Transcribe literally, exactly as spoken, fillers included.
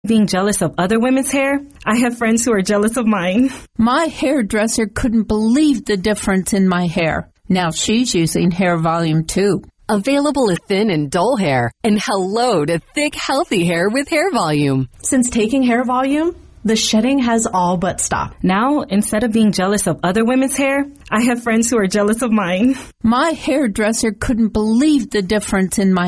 being jealous of other women's hair, I have friends who are jealous of mine. My hairdresser couldn't believe the difference in my hair. Now she's using Hair Volume too. Available to thin and dull hair, and hello to thick, healthy hair with Hair Volume. Since taking Hair Volume, the shedding has all but stopped. Now, instead of being jealous of other women's hair, I have friends who are jealous of mine. My hairdresser couldn't believe the difference in my